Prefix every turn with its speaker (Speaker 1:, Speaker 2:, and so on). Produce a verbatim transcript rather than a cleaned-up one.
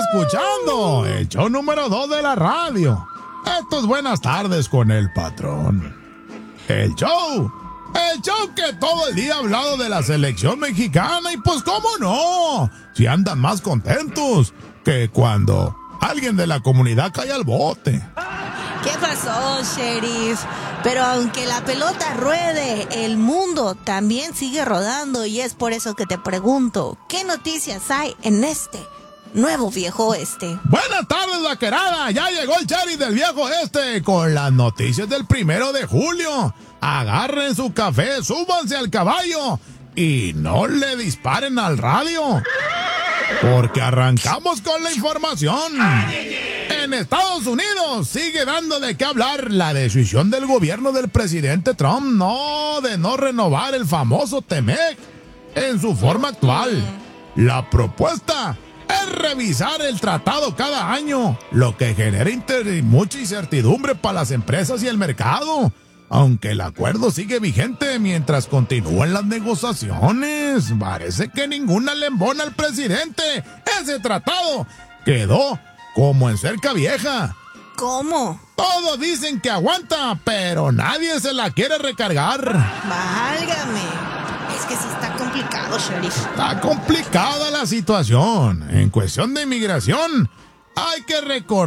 Speaker 1: escuchando el show número dos de la radio. Esto es Buenas Tardes con el Patrón. El show, el show que todo el día ha hablado de la selección mexicana y pues cómo no, si andan más contentos que cuando alguien de la comunidad cae al bote.
Speaker 2: ¿Qué pasó, Sheriff? Pero aunque la pelota ruede, el mundo también sigue rodando y es por eso que te pregunto, ¿qué noticias hay en este nuevo viejo oeste?
Speaker 1: Buenas tardes, vaquerada. Ya llegó el sheriff del viejo oeste con las noticias del primero de julio. Agarren su café, súbanse al caballo y no le disparen al radio, porque arrancamos con la información. En Estados Unidos sigue dando de qué hablar la decisión del gobierno del presidente Trump, no, de no renovar el famoso T-MEC en su forma actual. La propuesta es revisar el tratado cada año, lo que genera inter- mucha incertidumbre para las empresas y el mercado, aunque el acuerdo sigue vigente mientras continúan las negociaciones. Parece que ninguna le embona al presidente. Ese tratado quedó como en cerca vieja.
Speaker 2: ¿Cómo?
Speaker 1: Todos dicen que aguanta, pero nadie se la quiere recargar.
Speaker 2: Válgame. Es que sí está complicado, Sheriff.
Speaker 1: Está complicada la situación. En cuestión de inmigración, hay que recordar